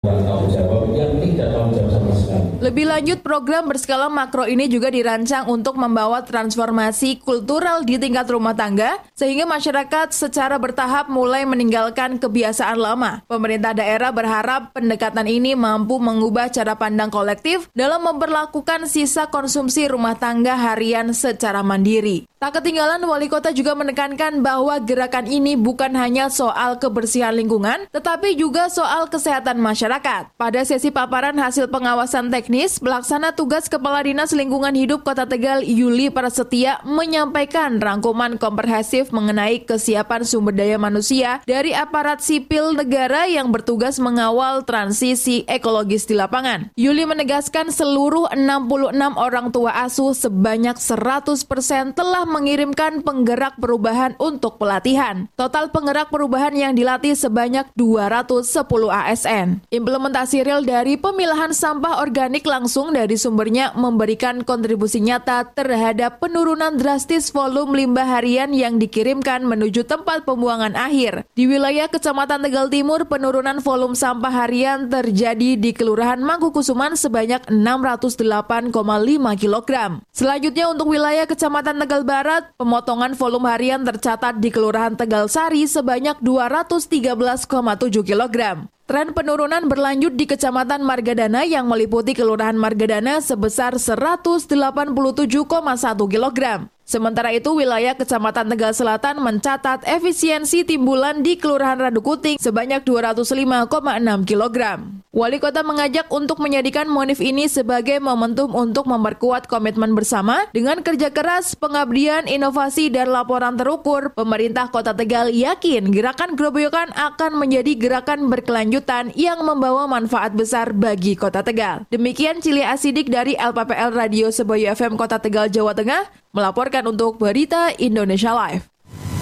bertanggung jawab yang tidak tanggung jawab sama sekali. Lebih lanjut, program berskala makro ini juga dirancang untuk membawa transformasi kultural di tingkat rumah tangga, sehingga masyarakat secara bertahap mulai meninggalkan kebiasaan lama. Pemerintah daerah berharap pendekatan ini mampu mengubah cara pandang kolektif dalam memperlakukan sisa konsumsi rumah tangga harian secara mandiri. Tak ketinggalan, Wali Kota juga menekankan bahwa gerakan ini bukan hanya soal kebersihan lingkungan, tetapi juga soal kesehatan masyarakat. Pada sesi paparan hasil pengawasan teknis, pelaksana tugas Kepala Dinas Lingkungan Hidup Kota Tegal, Yuli Prasetya, menyampaikan rangkuman komprehensif mengenai kesiapan sumber daya manusia dari aparat sipil negara yang bertugas mengawal transisi ekologis di lapangan. Yuli menegaskan seluruh 66 orang tua asuh sebanyak 100% telah mengirimkan penggerak perubahan untuk pelatihan. Total penggerak perubahan yang dilatih sebanyak 210 ASN. Implementasi real dari pemilahan sampah organik langsung dari sumbernya memberikan kontribusi nyata terhadap penurunan drastis volume limbah harian yang dikirimkan menuju tempat pembuangan akhir. Di wilayah Kecamatan Tegal Timur, penurunan volume sampah harian terjadi di Kelurahan Mangkukusuman sebanyak 608,5 kg. Selanjutnya untuk wilayah Kecamatan Tegal Barat, pemotongan volume harian tercatat di Kelurahan Tegal Sari sebanyak 213,7 kg. Tren penurunan berlanjut di Kecamatan Margadana yang meliputi Kelurahan Margadana sebesar 187,1 kg. Sementara itu, wilayah Kecamatan Tegal Selatan mencatat efisiensi timbulan di Kelurahan Radu Kuting sebanyak 205,6 kg. Wali Kota mengajak untuk menjadikan Monif ini sebagai momentum untuk memperkuat komitmen bersama dengan kerja keras, pengabdian, inovasi, dan laporan terukur. Pemerintah Kota Tegal yakin gerakan Groboyokan akan menjadi gerakan berkelanjutan yang membawa manfaat besar bagi Kota Tegal. Demikian Cilia Asidik dari LPPL Radio Seboyo FM Kota Tegal, Jawa Tengah, melaporkan untuk Berita Indonesia Live.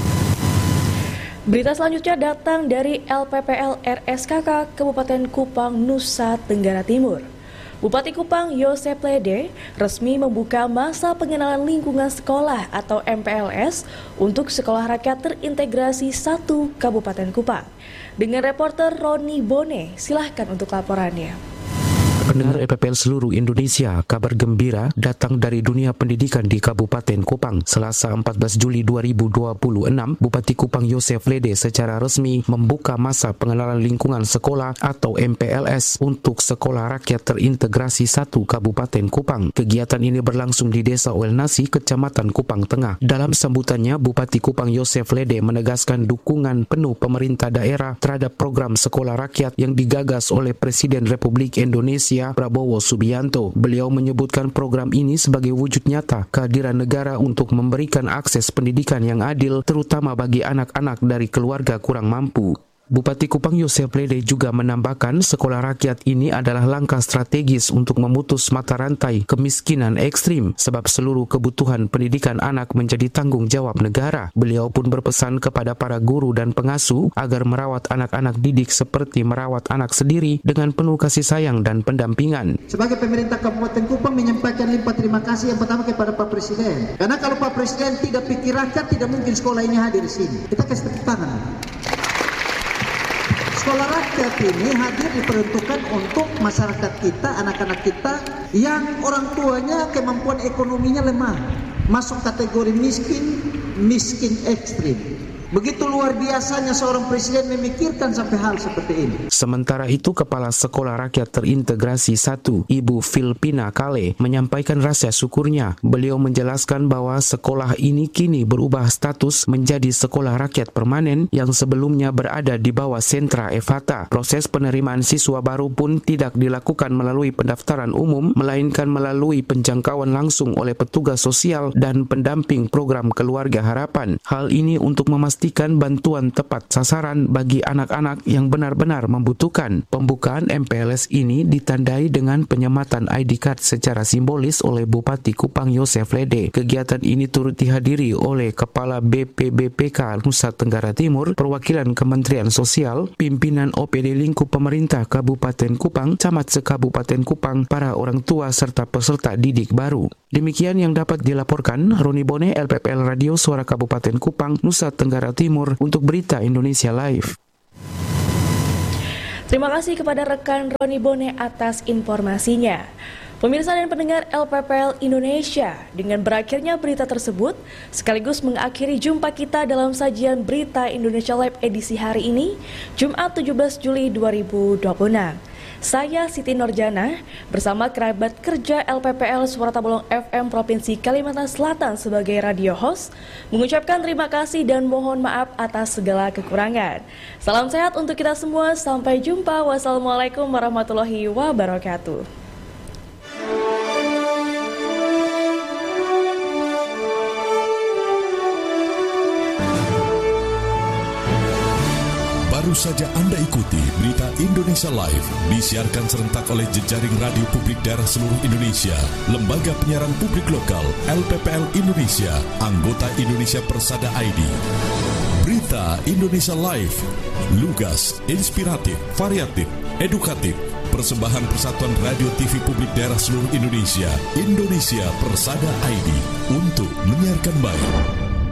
Berita selanjutnya datang dari LPPL RSKK Kabupaten Kupang, Nusa Tenggara Timur. Bupati Kupang Yosef Lede resmi membuka masa pengenalan lingkungan sekolah atau MPLS untuk Sekolah Rakyat Terintegrasi 1 Kabupaten Kupang. Dengan reporter Roni Bone, silahkan untuk laporannya. Pendengar EPPL seluruh Indonesia, kabar gembira datang dari dunia pendidikan di Kabupaten Kupang. Selasa 14 Juli 2026, Bupati Kupang Yosef Lede secara resmi membuka masa pengenalan lingkungan sekolah atau MPLS untuk Sekolah Rakyat Terintegrasi 1 Kabupaten Kupang. Kegiatan ini berlangsung di Desa Welnasi, Kecamatan Kupang Tengah. Dalam sambutannya, Bupati Kupang Yosef Lede menegaskan dukungan penuh pemerintah daerah terhadap program sekolah rakyat yang digagas oleh Presiden Republik Indonesia Prabowo Subianto. Beliau menyebutkan program ini sebagai wujud nyata kehadiran negara untuk memberikan akses pendidikan yang adil, terutama bagi anak-anak dari keluarga kurang mampu. Bupati Kupang Yosef Lede juga menambahkan sekolah rakyat ini adalah langkah strategis untuk memutus mata rantai kemiskinan ekstrim sebab seluruh kebutuhan pendidikan anak menjadi tanggung jawab negara. Beliau pun berpesan kepada para guru dan pengasuh agar merawat anak-anak didik seperti merawat anak sendiri dengan penuh kasih sayang dan pendampingan. Sebagai pemerintah Kabupaten Kupang menyampaikan limpah terima kasih yang pertama kepada Pak Presiden. Karena kalau Pak Presiden tidak pikir rakyat, tidak mungkin sekolah ini hadir di sini. Kita kasih tepuk tangan. Sekolah rakyat ini hadir diperuntukkan untuk masyarakat kita, anak-anak kita yang orang tuanya kemampuan ekonominya lemah, masuk kategori miskin ekstrim. Begitu luar biasanya seorang presiden memikirkan sampai hal seperti ini. Sementara itu, Kepala Sekolah Rakyat Terintegrasi 1, Ibu Filpina Kale, menyampaikan rasa syukurnya. Beliau menjelaskan bahwa sekolah ini kini berubah status menjadi sekolah rakyat permanen yang sebelumnya berada di bawah sentra EFATA. Proses penerimaan siswa baru pun tidak dilakukan melalui pendaftaran umum, melainkan melalui penjangkauan langsung oleh petugas sosial dan pendamping program Keluarga Harapan. Hal ini untuk memastikan bantuan tepat sasaran bagi anak-anak yang benar-benar membutuhkan. Pembukaan MPLS ini ditandai dengan penyematan ID card secara simbolis oleh Bupati Kupang Yosef Lede. Kegiatan ini turut dihadiri oleh Kepala BPBPK Nusa Tenggara Timur, perwakilan Kementerian Sosial, pimpinan OPD lingkup pemerintah Kabupaten Kupang, Camat se-Kabupaten Kupang, para orang tua serta peserta didik baru. Demikian yang dapat dilaporkan Roni Bone, LPPL Radio Suara Kabupaten Kupang, Nusa Tenggara Timur untuk Berita Indonesia Live. Terima kasih kepada rekan Roni Bone atas informasinya. Pemirsa dan pendengar LPPL Indonesia, dengan berakhirnya berita tersebut, sekaligus mengakhiri jumpa kita dalam sajian Berita Indonesia Live edisi hari ini, Jumat 17 Juli 2026. Saya Siti Norjana bersama kerabat kerja LPPL Suara Tabalong FM Provinsi Kalimantan Selatan sebagai radio host mengucapkan terima kasih dan mohon maaf atas segala kekurangan. Salam sehat untuk kita semua, sampai jumpa. Wassalamualaikum warahmatullahi wabarakatuh. Baru saja Anda ikuti Berita Indonesia Live, disiarkan serentak oleh jejaring radio publik daerah seluruh Indonesia, Lembaga Penyiaran Publik Lokal, LPPL Indonesia, anggota Indonesia Persada ID. Berita Indonesia Live, lugas, inspiratif, variatif, edukatif, persembahan Persatuan Radio TV Publik Daerah seluruh Indonesia, Indonesia Persada ID, untuk menyiarkan baik.